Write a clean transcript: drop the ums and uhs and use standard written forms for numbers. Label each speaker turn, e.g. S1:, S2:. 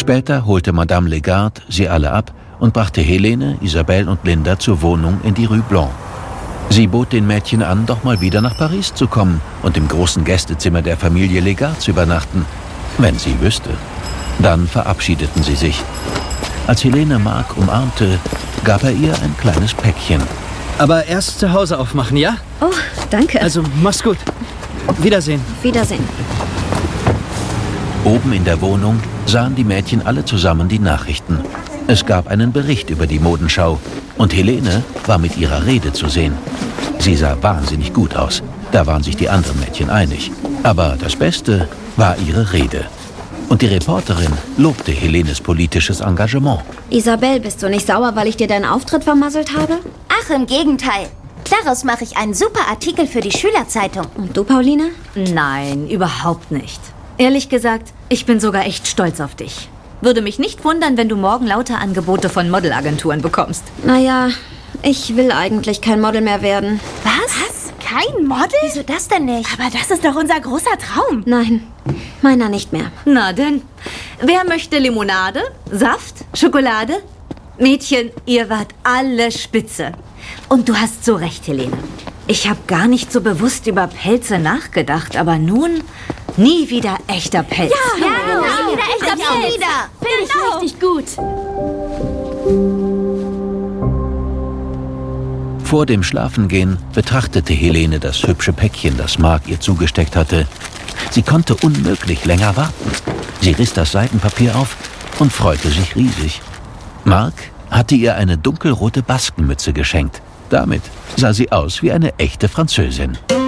S1: Später holte Madame Legarde sie alle ab und brachte Helene, Isabelle und Linda zur Wohnung in die Rue Blanc. Sie bot den Mädchen an, doch mal wieder nach Paris zu kommen und im großen Gästezimmer der Familie Legarde zu übernachten, wenn sie wüsste. Dann verabschiedeten sie sich. Als Helene Marc umarmte, gab er ihr ein kleines Päckchen.
S2: Aber erst zu Hause aufmachen, ja?
S3: Oh, danke.
S2: Also, mach's gut. Wiedersehen.
S3: Wiedersehen.
S1: Oben in der Wohnung sahen die Mädchen alle zusammen die Nachrichten. Es gab einen Bericht über die Modenschau und Helene war mit ihrer Rede zu sehen. Sie sah wahnsinnig gut aus. Da waren sich die anderen Mädchen einig. Aber das Beste war ihre Rede. Und die Reporterin lobte Helenes politisches Engagement.
S3: Isabelle, bist du nicht sauer, weil ich dir deinen Auftritt vermasselt habe?
S4: Ach, im Gegenteil. Daraus mache ich einen super Artikel für die Schülerzeitung.
S3: Und du, Pauline?
S5: Nein, überhaupt nicht. Ehrlich gesagt, ich bin sogar echt stolz auf dich. Würde mich nicht wundern, wenn du morgen lauter Angebote von Modelagenturen bekommst.
S3: Naja, ich will eigentlich kein Model mehr werden.
S4: Was? Kein Model? Wieso das denn nicht?
S5: Aber das ist doch unser großer Traum.
S3: Nein, meiner nicht mehr.
S5: Na denn, wer möchte Limonade, Saft, Schokolade? Mädchen, ihr wart alle spitze. Und du hast so recht, Helene. Ich habe gar nicht so bewusst über Pelze nachgedacht, aber nun nie wieder echter Pelz.
S4: Ja, nie wieder echter Pelz.
S5: Finde ich richtig gut.
S1: Vor dem Schlafengehen betrachtete Helene das hübsche Päckchen, das Marc ihr zugesteckt hatte. Sie konnte unmöglich länger warten. Sie riss das Seidenpapier auf und freute sich riesig. Marc hatte ihr eine dunkelrote Baskenmütze geschenkt. Damit sah sie aus wie eine echte Französin.